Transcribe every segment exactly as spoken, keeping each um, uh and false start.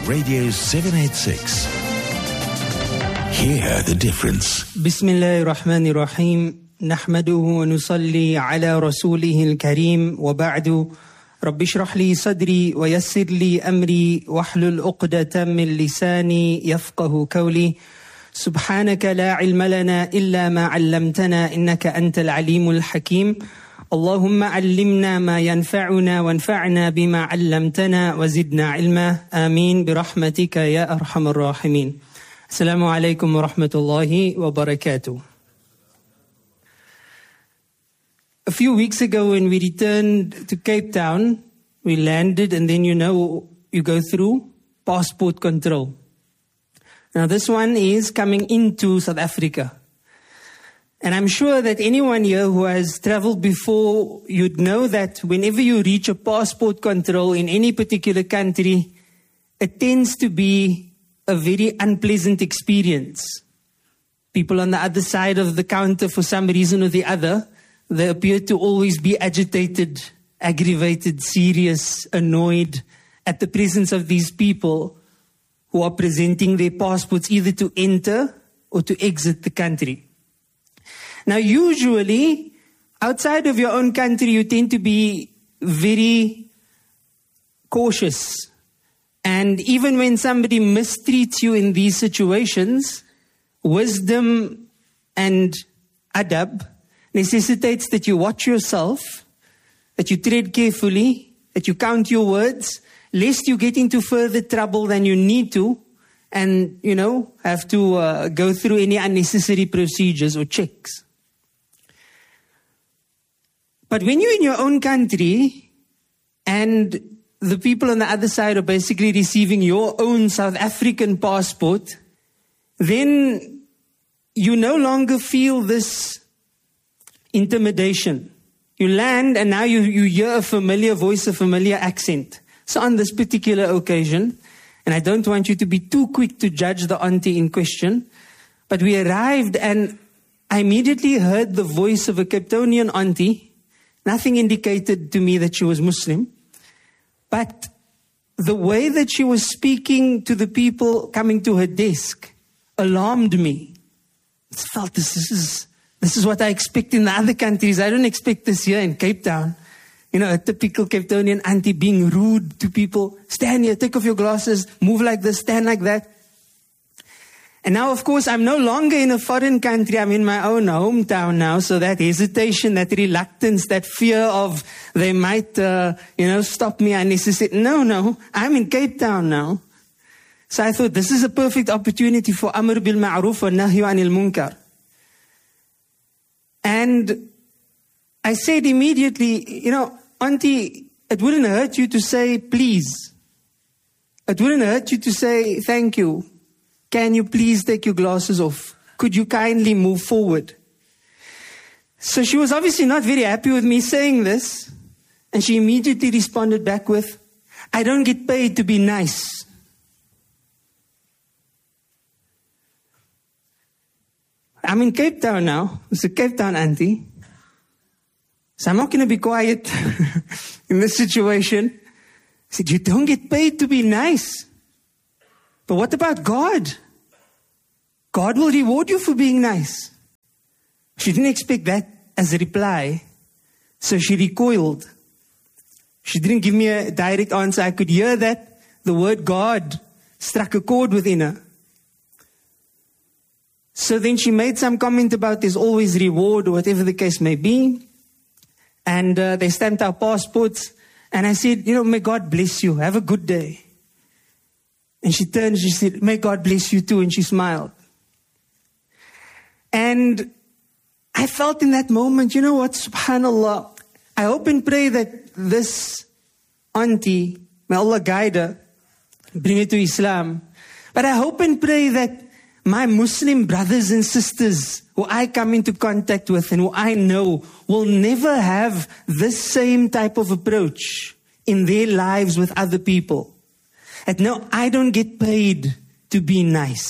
Radio seven eighty-six. Hear the difference. Bismillahir Rahmanir Rahim. Nahmaduhu wa nusalli ala rasulihil kareem wa ba'du. Rabbi shrah li sadri wa yassir li amri wahlul uqdatan min lisani yafqahu qawli. Subhanaka la ilma lana illa ma 'allamtana innaka antal alimul hakim. Allahumma 'allimna ma yanfa'una wanfa'na bima 'allamtana wa zidna 'ilma. Amin bi rahmatika ya arhamar rahimin. Assalamu alaikum wa rahmatullahi wa barakatuh. A few weeks ago when we returned to Cape Town, we landed and then you know you go through passport control. Now this one is coming into South Africa. And I'm sure that anyone here who has traveled before, you'd know that whenever you reach a passport control in any particular country, it tends to be a very unpleasant experience. People on the other side of the counter, for some reason or the other, they appear to always be agitated, aggravated, serious, annoyed at the presence of these people who are presenting their passports either to enter or to exit the country. Now, usually, outside of your own country, you tend to be very cautious. And even when somebody mistreats you in these situations, wisdom and adab necessitates that you watch yourself, that you tread carefully, that you count your words, lest you get into further trouble than you need to, and, you know, have to uh, go through any unnecessary procedures or checks. But when you're in your own country and the people on the other side are basically receiving your own South African passport, then you no longer feel this intimidation. You land and now you, you hear a familiar voice, a familiar accent. So on this particular occasion, and I don't want you to be too quick to judge the auntie in question, but we arrived and I immediately heard the voice of a Cape Townian auntie. Nothing indicated to me that she was Muslim. But the way that she was speaking to the people coming to her desk alarmed me. I felt this, this is this is what I expect in the other countries. I don't expect this here in Cape Town. You know, a typical Cape Townian auntie being rude to people. Stand here, take off your glasses, move like this, stand like that. And now, of course, I'm no longer in a foreign country. I'm in my own hometown now. So that hesitation, that reluctance, that fear of they might, uh, you know, stop me unnecessarily. No, no, I'm in Cape Town now. So I thought this is a perfect opportunity for Amr bil Ma'ruf wa Nahyu anil Munkar. And I said immediately, you know, auntie, it wouldn't hurt you to say please. It wouldn't hurt you to say thank you. Can you please take your glasses off? Could you kindly move forward? So she was obviously not very happy with me saying this. And she immediately responded back with, I don't get paid to be nice. I'm in Cape Town now. It's a Cape Town auntie. So I'm not going to be quiet in this situation. I said, you don't get paid to be nice. But what about God? God will reward you for being nice. She didn't expect that as a reply. So she recoiled. She didn't give me a direct answer. I could hear that the word God struck a chord within her. So then she made some comment about there's always reward or whatever the case may be. And uh, they stamped our passports. And I said, you know, may God bless you. Have a good day. And she turned and she said, may God bless you too. And she smiled. And I felt in that moment, you know what, subhanAllah, I hope and pray that this auntie, may Allah guide her, bring her to Islam. But I hope and pray that my Muslim brothers and sisters who I come into contact with and who I know will never have this same type of approach in their lives with other people. And no, I don't get paid to be nice.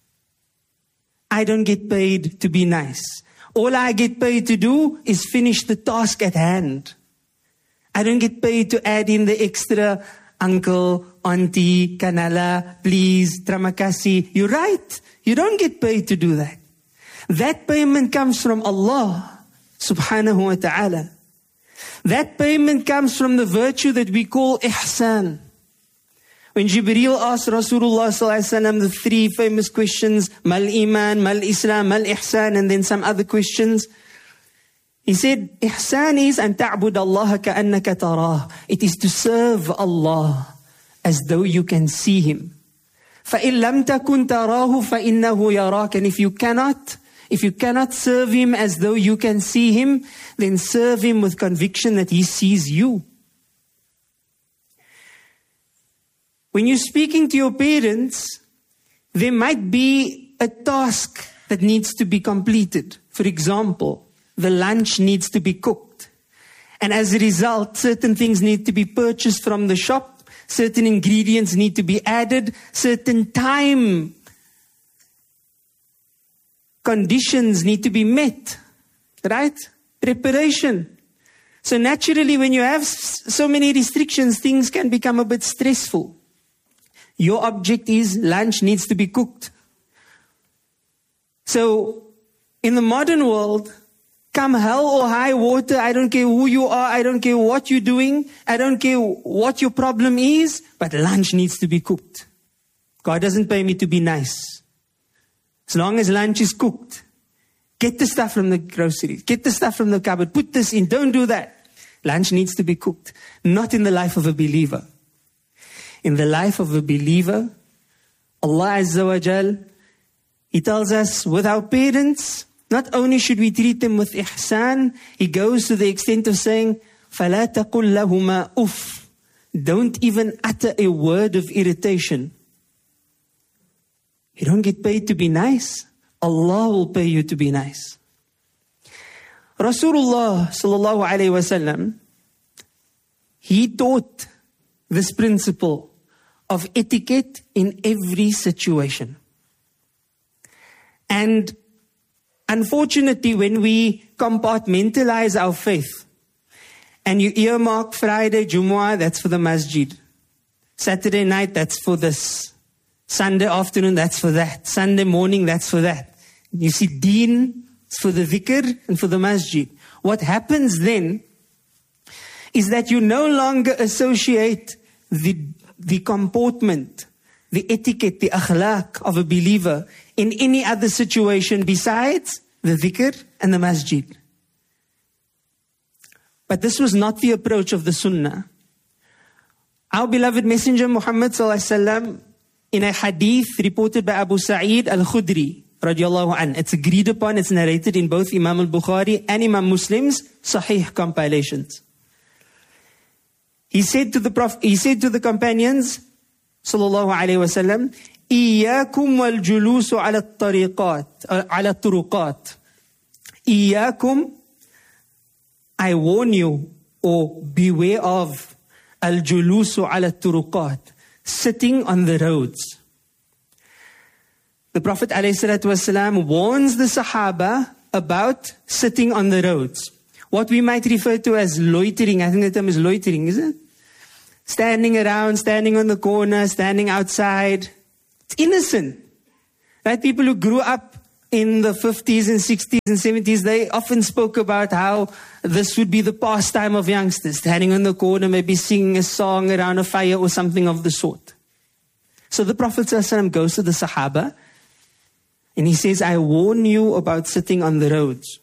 I don't get paid to be nice. All I get paid to do is finish the task at hand. I don't get paid to add in the extra uncle, auntie, kanala, please, tramakasi. You're right. You don't get paid to do that. That payment comes from Allah subhanahu wa ta'ala. That payment comes from the virtue that we call ihsan. When Jibreel asked Rasulullah sallallahu alaihi wasallam the three famous questions, mal iman, mal islam, mal ihsan, and then some other questions, he said, ihsan is an ta'bud Allah ka'annaka tarah. It is to serve Allah as though you can see Him. فَإِن لَمْ تَكُنْ تَرَاهُ فَإِنَّهُ يَرَاكَ. And if you cannot, if you cannot serve Him as though you can see Him, then serve Him with conviction that He sees you. When you're speaking to your parents, there might be a task that needs to be completed. For example, the lunch needs to be cooked. And as a result, certain things need to be purchased from the shop. Certain ingredients need to be added. Certain time conditions need to be met. Right? Preparation. So naturally, when you have so many restrictions, things can become a bit stressful. Your object is lunch needs to be cooked. So, in the modern world, come hell or high water, I don't care who you are, I don't care what you're doing, I don't care what your problem is, but lunch needs to be cooked. God doesn't pay me to be nice. As long as lunch is cooked, get the stuff from the groceries, get the stuff from the cupboard, put this in, don't do that. Lunch needs to be cooked. Not in the life of a believer. In the life of a believer, Allah Azza wa Jal, He tells us with our parents, not only should we treat them with ihsan, He goes to the extent of saying, فَلَا تَقُلْ لَهُمَا أُفْ. Don't even utter a word of irritation. You don't get paid to be nice. Allah will pay you to be nice. Rasulullah sallallahu alayhi wa sallam, he taught this principle of etiquette in every situation. And unfortunately, when we compartmentalize our faith, and you earmark Friday, Jumu'ah, that's for the masjid. Saturday night, that's for this. Sunday afternoon, that's for that. Sunday morning, that's for that. You see, deen is for the dhikr and for the masjid. What happens then is that you no longer associate the, the comportment, the etiquette, the akhlaq of a believer in any other situation besides the dhikr and the masjid. But this was not the approach of the sunnah. Our beloved Messenger Muhammad sallallahu alaihi wasallam, in a hadith reported by Abu Sa'id al-Khudri radiallahu anh, it's agreed upon, it's narrated in both Imam al-Bukhari and Imam Muslim's Sahih compilations. He said to the Prophet, he said to the companions, sallallahu alaihi wasallam, إياكم والجلوس على الطريقات على الطرقات. إياكم, I warn you, or beware of al-julusu ala turuqat, sitting on the roads. The Prophet ﷺ warns the Sahaba about sitting on the roads. What we might refer to as loitering. I think the term is loitering, isn't it? Standing around, standing on the corner, standing outside. It's innocent. Right? People who grew up in the fifties and sixties and seventies, they often spoke about how this would be the pastime of youngsters, standing on the corner, maybe singing a song around a fire or something of the sort. So the Prophet ﷺ goes to the Sahaba and he says, I warn you about sitting on the roads.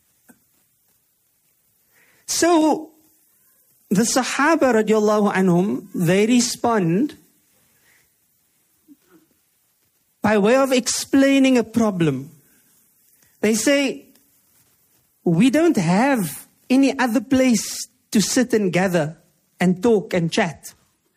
So the Sahaba radiallahu anhum, they respond by way of explaining a problem. They say, we don't have any other place to sit and gather and talk and chat.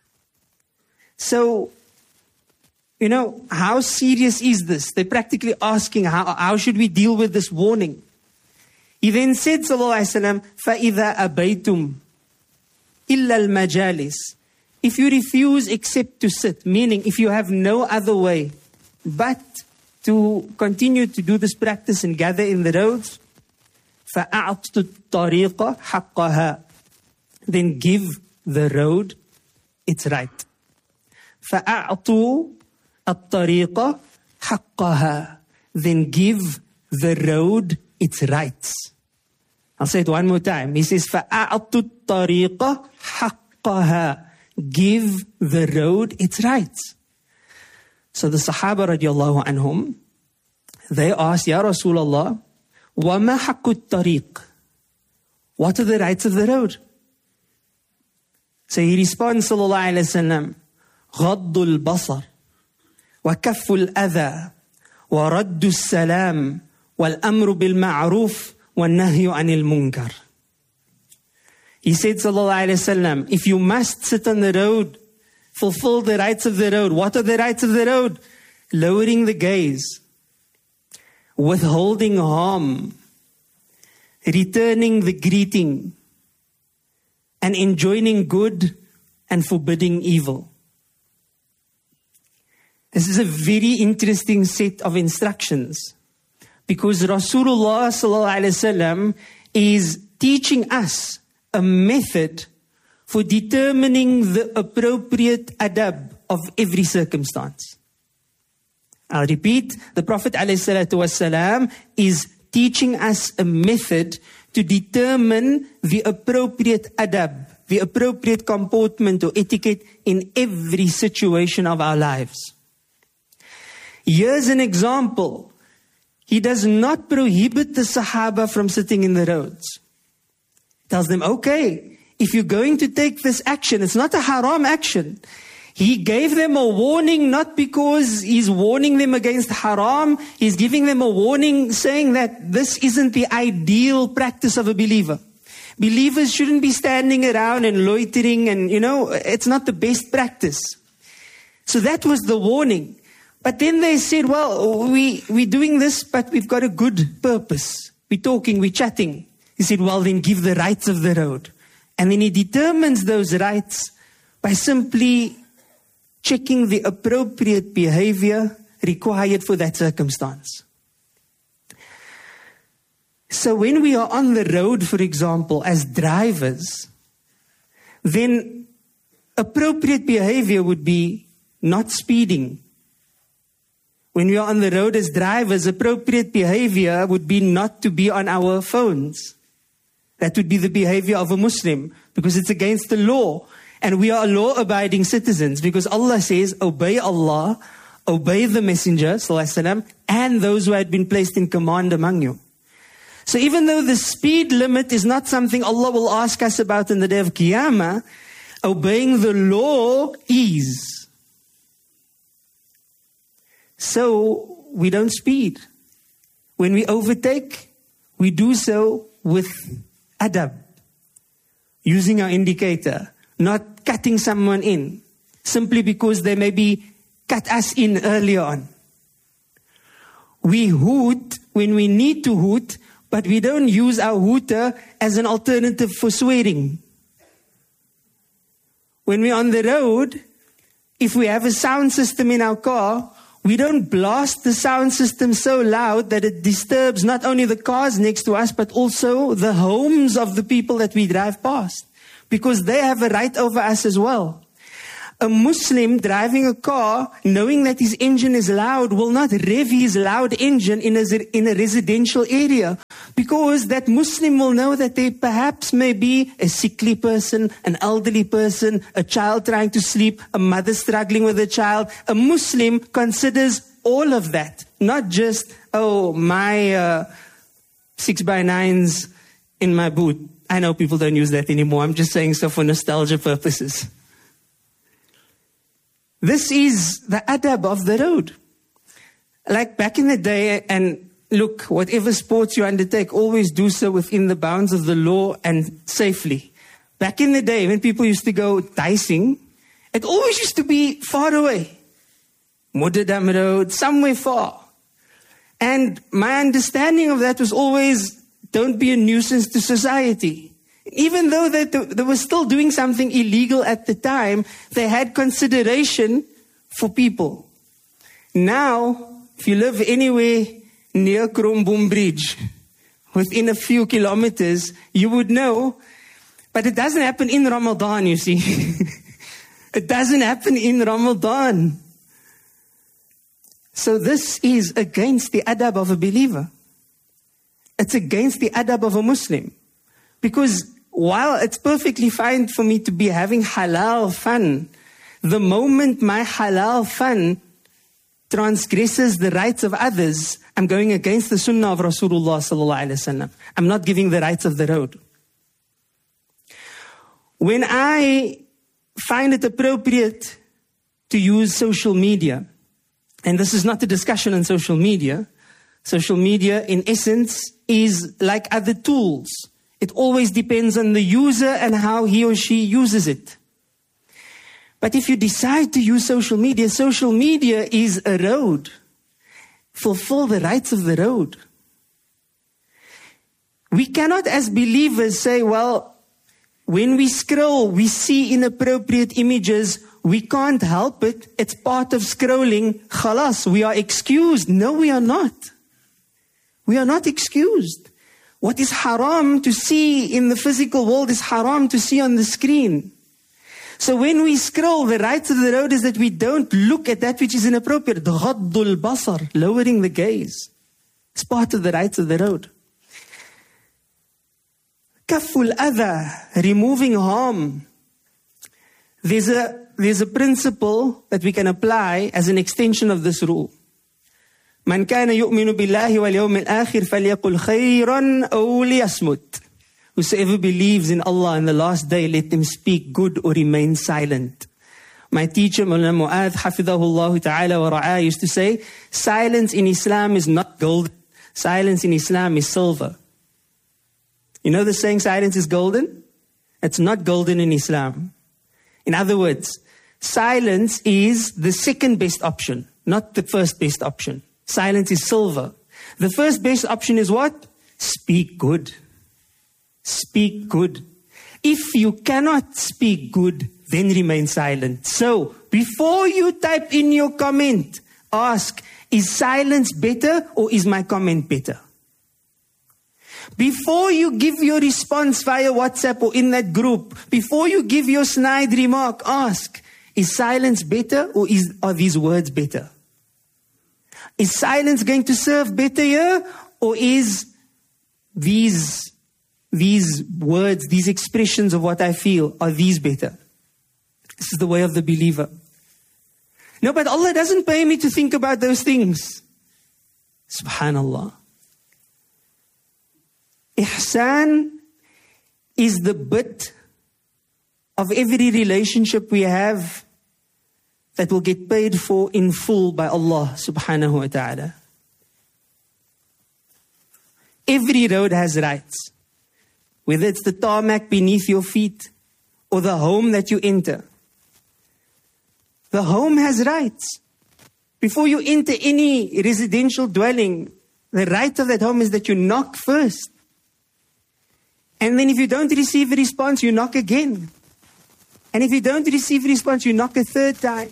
So, you know, how serious is this? They're practically asking, how, how should we deal with this warning? He then said, sallallahu alaihi wasallam, فَإِذَا أَبَيْتُمْ إِلَّا الْمَجَالِسِ. If you refuse except to sit, meaning if you have no other way but to continue to do this practice and gather in the roads, فَأَعْطُ الطَّرِيقَ حَقَّهَا. Then give the road its right. فَأَعْطُوا الطَّرِيقَ حَقَّهَا. Then give the road its rights. I'll say it one more time. He says, فَأَعْطُوا الطَّرِيقَ حَقَّهَا. Give the road its rights. So the Sahaba radiallahu anhum, they asked, Ya Rasulullah, وَمَا حَقُّ الطَّرِيقِ? What are the rights of the road? So he responds, sallallahu alayhi wa sallam, غَضُّ الْبَصَرِ وَكَفُّ الْأَذَى وَرَدُّ السَّلَامِ وَالْأَمْرُ بِالْمَعْرُوفِ وَالنَّهْيُ عَنِ الْمُنكَرِ. He said, sallallahu alayhi wa sallam, if you must sit on the road, fulfill the rights of the road. What are the rights of the road? Lowering the gaze, withholding harm, returning the greeting, and enjoining good and forbidding evil. This is a very interesting set of instructions, because Rasulullah sallallahu alaihi wasallam is teaching us a method for determining the appropriate adab of every circumstance. I'll repeat, the Prophet ﷺ is teaching us a method to determine the appropriate adab, the appropriate comportment or etiquette in every situation of our lives. Here's an example. He does not prohibit the Sahaba from sitting in the roads. He tells them, okay, if you're going to take this action, it's not a haram action. He gave them a warning, not because he's warning them against haram. He's giving them a warning saying that this isn't the ideal practice of a believer. Believers shouldn't be standing around and loitering and, you know, it's not the best practice. So that was the warning. But then they said, well, we, we're doing this, but we've got a good purpose. We're talking, we're chatting. He said, well, then give the rights of the road. And then he determines those rights by simply checking the appropriate behavior required for that circumstance. So when we are on the road, for example, as drivers, then appropriate behavior would be not speeding. When we are on the road as drivers, appropriate behavior would be not to be on our phones. That would be the behavior of a Muslim, because it's against the law. And we are law-abiding citizens, because Allah says, obey Allah, obey the Messenger, sallallahu alaihi wasallam, and those who had been placed in command among you. So even though the speed limit is not something Allah will ask us about in the day of Qiyamah, obeying the law is. So we don't speed. When we overtake, we do so with adab, using our indicator, not cutting someone in, simply because they maybe cut us in earlier on. We hoot when we need to hoot, but we don't use our hooter as an alternative for swearing. When we're on the road, if we have a sound system in our car, we don't blast the sound system so loud that it disturbs not only the cars next to us, but also the homes of the people that we drive past, because they have a right over us as well. A Muslim driving a car, knowing that his engine is loud, will not rev his loud engine in a, in a residential area, because that Muslim will know that there perhaps may be a sickly person, an elderly person, a child trying to sleep, a mother struggling with a child. A Muslim considers all of that, not just, oh, my uh, six by nines in my boot. I know people don't use that anymore. I'm just saying so for nostalgia purposes. This is the adab of the road. Like back in the day, and look, whatever sports you undertake, always do so within the bounds of the law and safely. Back in the day, when people used to go dicing, it always used to be far away. Modderdam Road, somewhere far. And my understanding of that was always, don't be a nuisance to society. Even though they, they were still doing something illegal at the time, they had consideration for people. Now, if you live anywhere near Kromboom Bridge, within a few kilometers, you would know. But it doesn't happen in Ramadan, you see. It doesn't happen in Ramadan. So this is against the adab of a believer. It's against the adab of a Muslim. Because while it's perfectly fine for me to be having halal fun, the moment my halal fun transgresses the rights of others, I'm going against the sunnah of Rasulullah sallallahu alaihi wasallam. I'm not giving the rights of the road. When I find it appropriate to use social media, and this is not a discussion on social media, social media in essence is like other tools. It always depends on the user and how he or she uses it. But if you decide to use social media, social media is a road. Fulfill the rights of the road. We cannot as believers say, well, when we scroll, we see inappropriate images. We can't help it. It's part of scrolling. Khalas, we are excused. No, we are not. We are not excused. What is haram to see in the physical world is haram to see on the screen. So when we scroll, the rights of the road is that we don't look at that which is inappropriate. Ghaddul basar, lowering the gaze. It's part of the rights of the road. Kaful adha, removing harm. There's a, there's a principle that we can apply as an extension of this rule. Man kana yu'minu billahi wal yawmil akhir falyaqul khayran aw liyasmut. Whosoever believes in Allah and the last day, let them speak good or remain silent. My teacher, Mawlana Mu'adh, hafidhahullah ta'ala wa ra'ah, used to say, silence in Islam is not gold. Silence in Islam is silver. You know the saying, silence is golden? It's not golden in Islam. In other words, silence is the second best option, not the first best option. Silence is silver. The first best option is what? Speak good. Speak good. If you cannot speak good, then remain silent. So, before you type in your comment, ask, is silence better or is my comment better? Before you give your response via WhatsApp or in that group, before you give your snide remark, ask, is silence better or is, are these words better? Is silence going to serve better here or is these, these words, these expressions of what I feel, are these better? This is the way of the believer. No, but Allah doesn't pay me to think about those things. Subhanallah. Ihsan is the bit of every relationship we have that will get paid for in full by Allah subhanahu wa ta'ala. Every road has rights. Whether it's the tarmac beneath your feet or the home that you enter. The home has rights. Before you enter any residential dwelling, the right of that home is that you knock first. And then if you don't receive a response, you knock again. And if you don't receive a response, you knock a third time.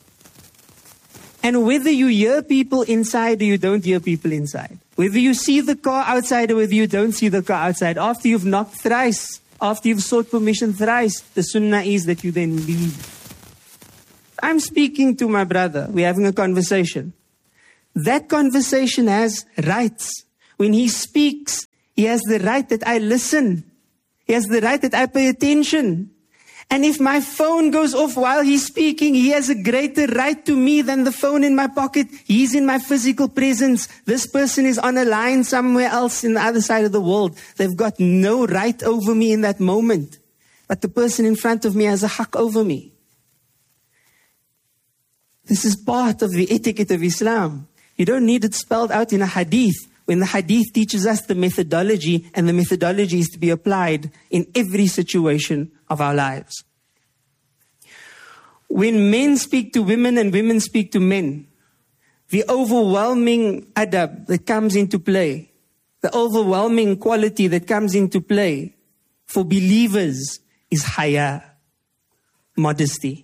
And whether you hear people inside or you don't hear people inside, whether you see the car outside or whether you don't see the car outside, after you've knocked thrice, after you've sought permission thrice, the sunnah is that you then leave. I'm speaking to my brother. We're having a conversation. That conversation has rights. When he speaks, he has the right that I listen. He has the right that I pay attention. And if my phone goes off while he's speaking, he has a greater right to me than the phone in my pocket. He's in my physical presence. This person is on a line somewhere else in the other side of the world. They've got no right over me in that moment. But the person in front of me has a haqq over me. This is part of the etiquette of Islam. You don't need it spelled out in a hadith. When the hadith teaches us the methodology, and the methodology is to be applied in every situation of our lives. When men speak to women and women speak to men, the overwhelming adab that comes into play, the overwhelming quality that comes into play for believers is haya, modesty.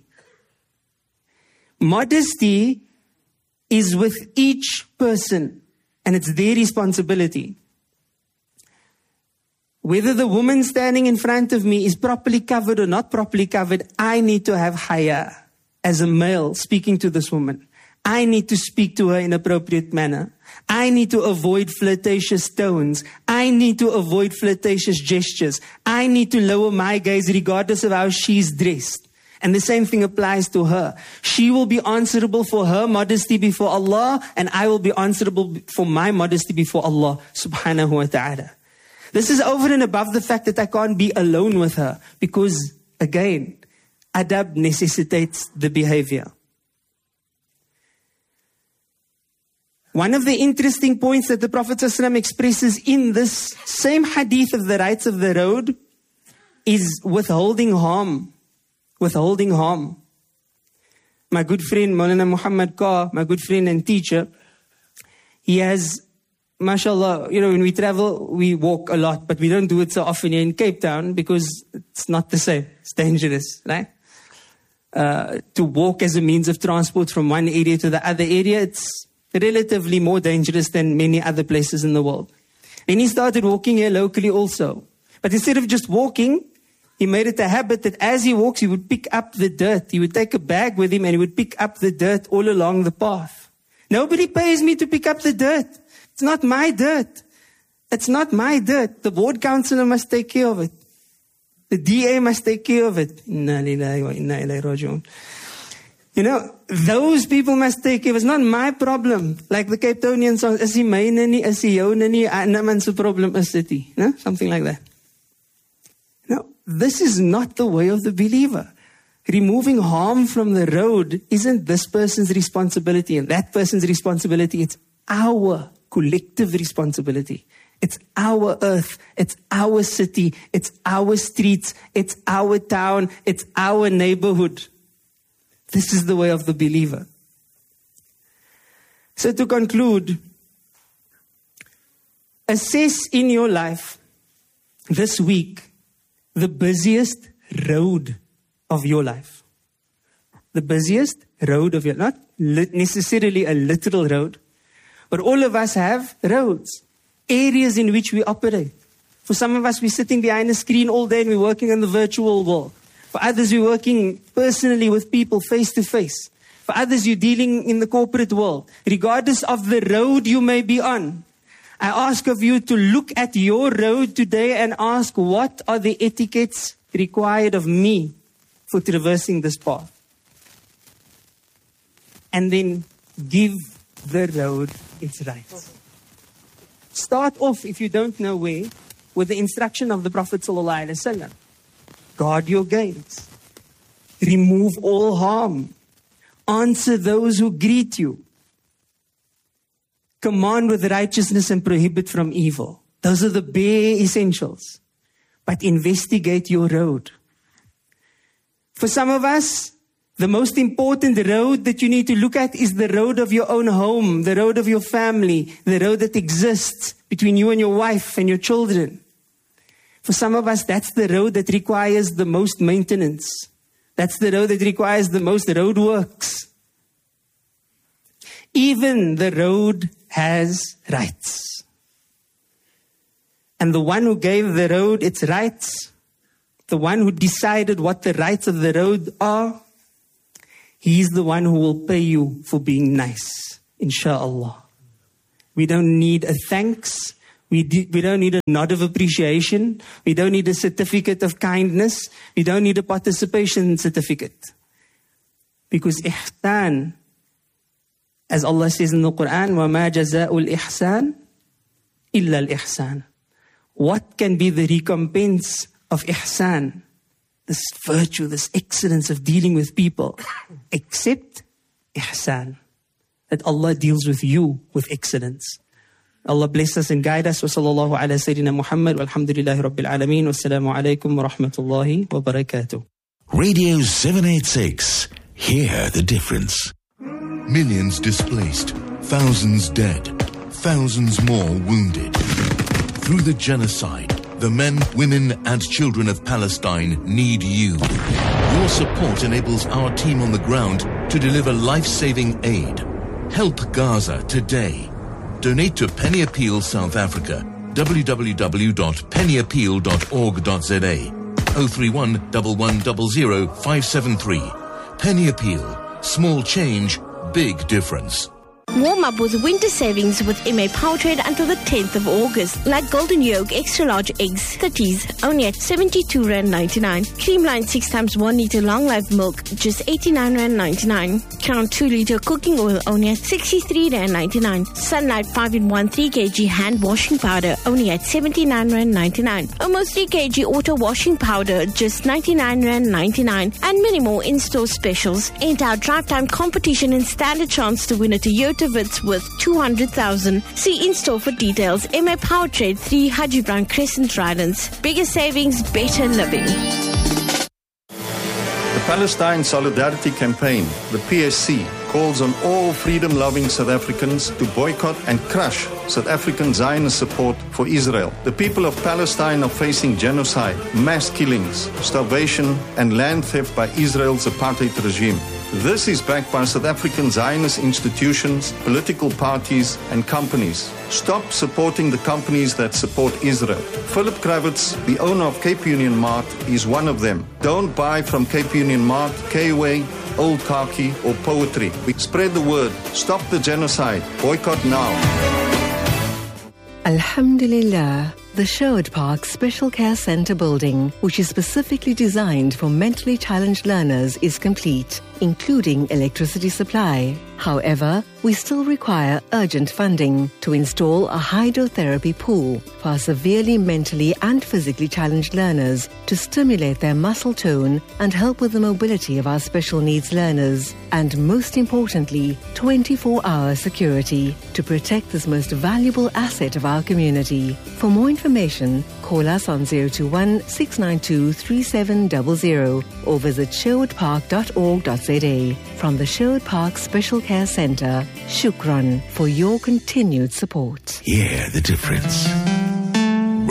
Modesty is with each person. And it's their responsibility. Whether the woman standing in front of me is properly covered or not properly covered, I need to have haya as a male speaking to this woman. I need to speak to her in appropriate manner. I need to avoid flirtatious tones. I need to avoid flirtatious gestures. I need to lower my gaze regardless of how she's dressed. And the same thing applies to her. She will be answerable for her modesty before Allah, and I will be answerable for my modesty before Allah subhanahu wa ta'ala. This is over and above the fact that I can't be alone with her, because again, adab necessitates the behavior. One of the interesting points that the Prophet ﷺ expresses in this same hadith of the rights of the road is withholding harm. Withholding harm. My good friend Maulana Muhammad Ka, my good friend and teacher, he has, mashallah, you know, when we travel, we walk a lot, but we don't do it so often here in Cape Town because it's not the same. It's dangerous, right? Uh, to walk as a means of transport from one area to the other area, it's relatively more dangerous than many other places in the world. And he started walking here locally also. But instead of just walking, he made it a habit that as he walks, he would pick up the dirt. He would take a bag with him and he would pick up the dirt all along the path. Nobody pays me to pick up the dirt. It's not my dirt. It's not my dirt. The ward councillor must take care of it. The D A must take care of it. Inna lillahi wa inna ilayhi raji'un. You know, those people must take care. It's not my problem. Like the Cape Townian song, is he my nani, is he your nani, naman's problem is city. No? Something like that. No, this is not the way of the believer. Removing harm from the road isn't this person's responsibility and that person's responsibility. It's our collective responsibility. It's our earth. It's our city. It's our streets. It's our town. It's our neighborhood. This is the way of the believer. So to conclude, assess in your life this week the busiest road of your life. The busiest road of your life. Not necessarily a literal road, but all of us have roads, areas in which we operate. For some of us, we're sitting behind a screen all day and we're working on the virtual world. For others, we're working personally with people face to face. For others, you're dealing in the corporate world. Regardless of the road you may be on, I ask of you to look at your road today and ask, what are the etiquettes required of me for traversing this path? And then give the road its rights. Start off, if you don't know where, with the instruction of the Prophet ﷺ. Guard your gates. Remove all harm. Answer those who greet you. Command with righteousness and prohibit from evil. Those are the bare essentials. But investigate your road. For some of us, the most important road that you need to look at is the road of your own home, the road of your family, the road that exists between you and your wife and your children. For some of us, that's the road that requires the most maintenance. That's the road that requires the most roadworks. Even the road has rights. And the one who gave the road its rights, the one who decided what the rights of the road are, he's the one who will pay you for being nice, inshallah. We don't need a thanks. We, de- we don't need a nod of appreciation. We don't need a certificate of kindness. We don't need a participation certificate. Because ihsan, as Allah says in the Quran, وَمَا جَزَاءُ الْإِحْسَانِ إِلَّا الْإِحْسَانِ. What can be the recompense of ihsan? This virtue, this excellence of dealing with people, except ihsan. That Allah deals with you with excellence. Allah bless us and guide us. Wa sallallahu ala Sayyidina Muhammad. Walhamdulillahi Rabbil Alameen. Wassalamu alaikum wa rahmatullahi wa barakatuh. Radio seven eighty-six. Hear the difference. Millions displaced, thousands dead, thousands more wounded. Through the genocide, the men, women, and children of Palestine need you. Your support enables our team on the ground to deliver life-saving aid. Help Gaza today. Donate to Penny Appeal South Africa, w w w dot penny appeal dot org dot z a. oh three one, one one zero zero, five seven three. Penny Appeal. Small change, big difference. Warm up with winter savings with M A Powertrade until the tenth of August. Like Golden Yolk Extra Large Eggs, thirties, only at seventy-two rand ninety-nine. Creamline six times one litre Long Life Milk, just eighty-nine rand ninety-nine. Crown two litre Cooking Oil, only at sixty-three rand ninety-nine. Sunlight five in one three kilogram Hand Washing Powder, only at seventy-nine rand ninety-nine. Almost three kilogram Auto Washing Powder, just ninety-nine rand ninety-nine. And many more in-store specials. Enter our drive time competition and stand a chance to win a Toyota Vitz with two hundred thousand. See in-store for details. M A Powertrade, three Haji Brown Crescent, Rylands. Bigger savings, better living. The Palestine Solidarity Campaign, the P S C, calls on all freedom-loving South Africans to boycott and crush South African Zionist support for Israel. The people of Palestine are facing genocide, mass killings, starvation, and land theft by Israel's apartheid regime. This is backed by South African Zionist institutions, political parties, and companies. Stop supporting the companies that support Israel. Philip Kravitz, the owner of Cape Union Mart, is one of them. Don't buy from Cape Union Mart, K-Way, Old Khaki, or Poetry. We spread the word. Stop the genocide. Boycott now. Alhamdulillah. The Sherwood Park Special Care Centre building, which is specifically designed for mentally challenged learners, is complete, including electricity supply. However, we still require urgent funding to install a hydrotherapy pool for our severely mentally and physically challenged learners to stimulate their muscle tone and help with the mobility of our special needs learners. And most importantly, twenty-four hour security to protect this most valuable asset of our community. For more information, call us on zero two one, six nine two, three seven zero zero or visit sherwood park dot org dot z a. From the Sherwood Park Special Care Centre, Shukran for your continued support. Hear the difference.